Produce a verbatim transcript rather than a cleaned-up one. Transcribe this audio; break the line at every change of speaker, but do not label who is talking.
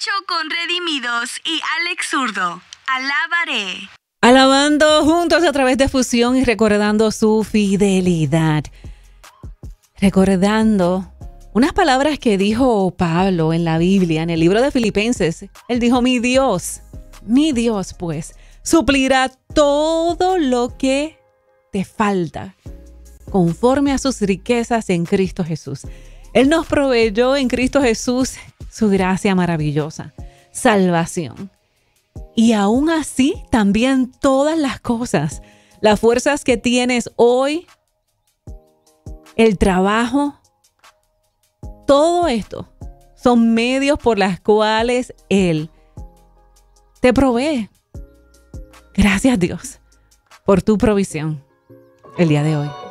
Nacho con Redimidos y Alex Zurdo. Alabaré.
Alabando juntos a través de fusión y recordando su fidelidad. Recordando unas palabras que dijo Pablo en la Biblia, en el libro de Filipenses. Él dijo, mi Dios, mi Dios pues, suplirá todo lo que te falta conforme a sus riquezas en Cristo Jesús. Él nos proveyó en Cristo Jesús su gracia maravillosa, salvación. Y aún así, también todas las cosas, las fuerzas que tienes hoy, el trabajo, todo esto son medios por los cuales Él te provee. Gracias, Dios, por tu provisión el día de hoy.